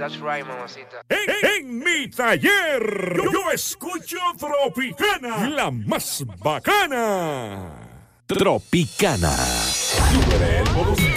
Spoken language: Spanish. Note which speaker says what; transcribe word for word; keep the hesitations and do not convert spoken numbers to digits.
Speaker 1: That's right, mamacita.
Speaker 2: En, en mi taller, yo, yo escucho Tropicana, la más bacana.
Speaker 3: Tropicana.
Speaker 2: Sube el volumen.